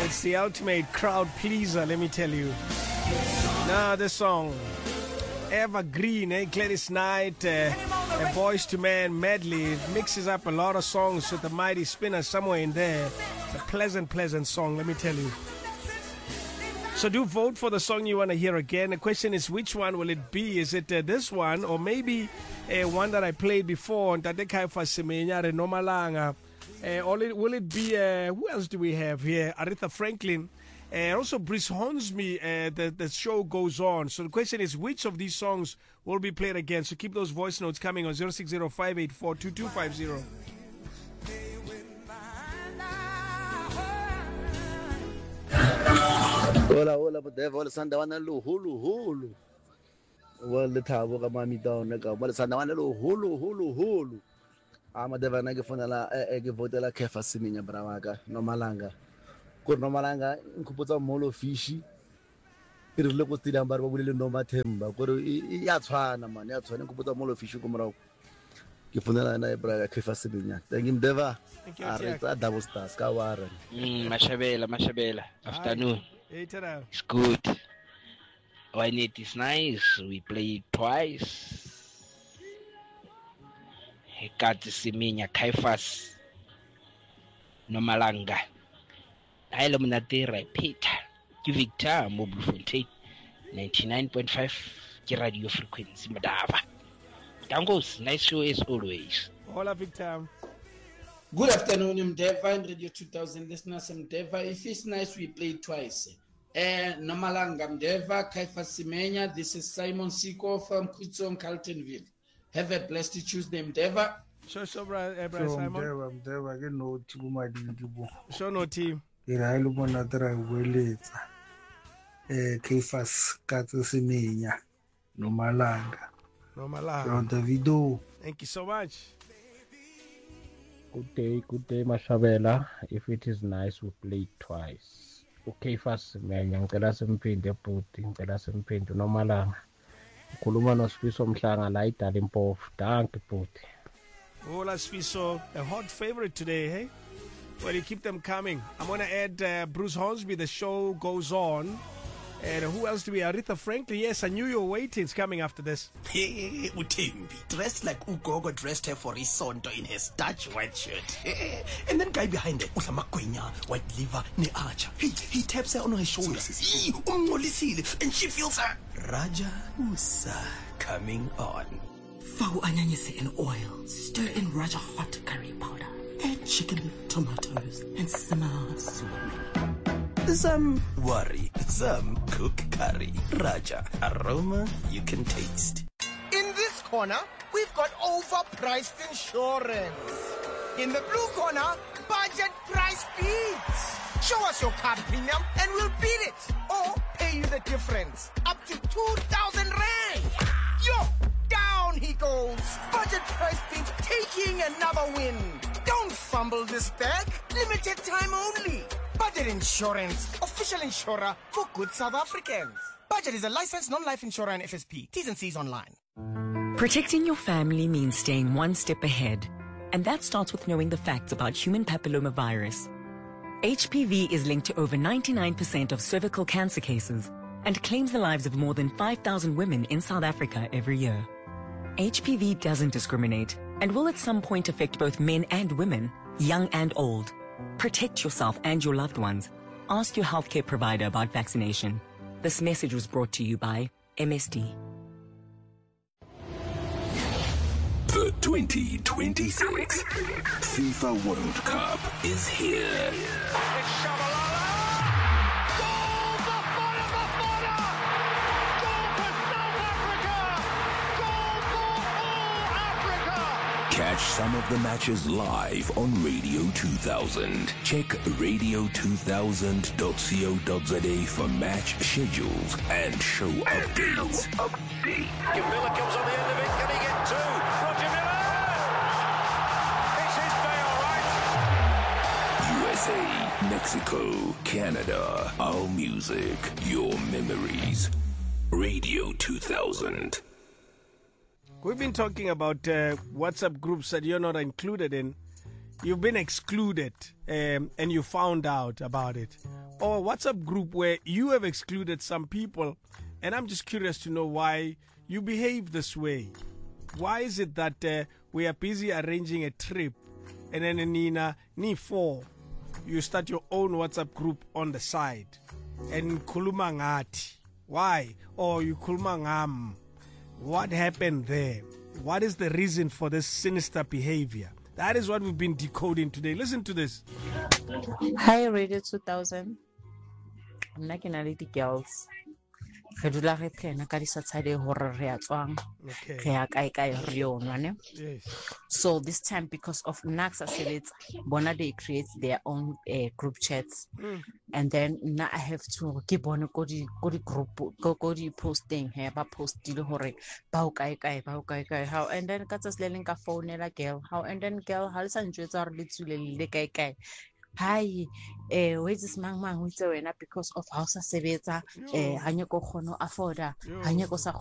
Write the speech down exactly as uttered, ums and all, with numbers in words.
It's the ultimate crowd pleaser, let me tell you. Now, this song, Evergreen, eh? Gladys Knight, uh, a Boys to Man medley. It mixes up a lot of songs with the Mighty Spinners somewhere in there. It's a pleasant, pleasant song, let me tell you. So do vote for the song you want to hear again. The question is, which one will it be? Is it uh, this one, or maybe uh, one that I played before, Ntate Kaifa Semenya, Nomalanga? Uh, or it, will it be, uh, who else do we have here? Aretha Franklin. And uh, also Bruce Hornsby, uh, the, the show goes on. So the question is, which of these songs will be played again? So keep those voice notes coming on zero six zero five eight four two two five zero. Hola, hola, but they've all sent down a little hulu hulu. Well, the tabo ka mami down na ka. Well, send down a little hulu hulu hulu. I'm a devana gefonela e ge votela Kaifa Semenya brawaka no malanga. Ko no malanga nkuputsa molo fishi. Ire le go tira mba ba bulele no mathemba. Ko re ya tshwana man, ya tshwana nkuputsa molo fishi ko morao. Ke fonela na e bra Kaifa Semenya. Thank you Deva. Arita double stars ka wara. Mm, mashabela, mashabela. Afternoon. Hey, tada. It's good. When it is nice, we play it twice. Kaifa Semenya, Kaifas, Nomalanga. I am Nate repeat. Victor Mobile Fontaine, ninety-nine point five radio frequency, Madava. Tangos, nice show as always. Hola, Victor. Good afternoon, Mdeva and Radio two thousand listeners. Mdeva, if it's nice, we play twice. Eh, Nomalanga Mdeva, Kaifa Semenya. This is Simon Siko from Kutsong, Carltonville. Have a blessed Tuesday, Mdeva. Sure, sure, brother, brother Simon. Mdeva, Mdeva, get no team, my dingibo. Sure, no team. Ira ilu bona tera weleta. Eh, Kaifa Semenya, Nomalanga. Nomalanga. From Davido. Thank you so much. Good day, good day, Mashabela. If it is nice, we play it twice. Okay, first, man, ngicela simphinde bhuti, ngicela simphinde Nomalanga. Ukhuluma noSifiso Mhlanga la idala impofu. Danke bhuti. Hola Sifiso, a hot favorite today, hey? Well, you keep them coming. I'm going to add uh, Bruce Hornsby, the show goes on. And who else do we have? Aretha Franklin. Yes, I knew you were waiting. It's coming after this. Hey, Utembi, dressed like Ugogo dressed her for Isonto in her starch white shirt. And then guy behind her, Usamakwenya, white liver, ne archer. He, he taps her on her shoulder. And she feels her. Raja Musa coming on. Fau anyanyese in oil. Stir in Raja hot curry powder. Add chicken, tomatoes, and simmer slowly. Some worry, some cook curry. Raja, aroma you can taste. In this corner, we've got overpriced insurance. In the blue corner, budget price beats. Show us your car premium and we'll beat it. Or pay you the difference. Up to two thousand rand. Yo, down he goes. Budget price beats taking another win. Don't fumble this bag. Limited time only. Budget Insurance, official insurer for good South Africans. Budget is a licensed non-life insurer and F S P. T's and C's online. Protecting your family means staying one step ahead. And that starts with knowing the facts about human papillomavirus. H P V is linked to over ninety-nine percent of cervical cancer cases and claims the lives of more than five thousand women in South Africa every year. H P V doesn't discriminate and will at some point affect both men and women, young and old. Protect yourself and your loved ones. Ask your healthcare provider about vaccination. This message was brought to you by M S D. The twenty twenty-six FIFA World Cup is here. It's Shabalala! Goal for Bafana Bafana! Goal for South Africa! Goal for all Africa! Catch some of the matches live on Radio two thousand. Check radio two thousand dot co dot za for match schedules and show updates. Update. Miller comes on the end of it. Can he get two? Roger Miller! It's his day, all right. U S A, Mexico, Canada, our music, your memories. Radio two thousand. We've been talking about uh, WhatsApp groups that you're not included in. You've been excluded um, and you found out about it. or a WhatsApp group where you have excluded some people, and I'm just curious to know why you behave this way. Why is it that uh, we are busy arranging a trip, and then Nina, ni four, you start your own WhatsApp group on the side, and kuluma ngati? Why? Or you kuluma ngam? What happened there? What is the reason for this sinister behavior? That is what we've been decoding today. Listen to this. Hi, Radio two thousand. I'm not gonna let the girls. Re dula re plena ka di Saturday hore re a tswang. Okay. Re a kae kae re yo nwa ne. Yes. So this time, because of Naxa Selets, Bona they create their own uh, group chats, Mm. and then now I have to keep on go the go the group go go the posting here, but post the hore bao kai kai bao kai kai how, and then katsas leleng ka phone la girl how, and then girl how sa njwetsa re le tsule le kai kai. Hi, eh, where's this mang mang wena because of how sa sebetsa, eh, hanya ko khono afforda, hanya ko sa